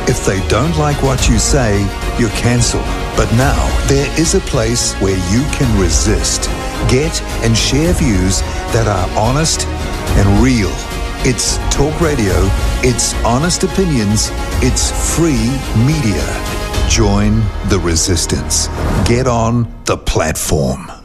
If they don't like what you say, you're cancelled. But now, there is a place where you can resist, get and share views that are honest and real. It's talk radio, it's honest opinions, it's free media. Join the resistance. Get on the platform.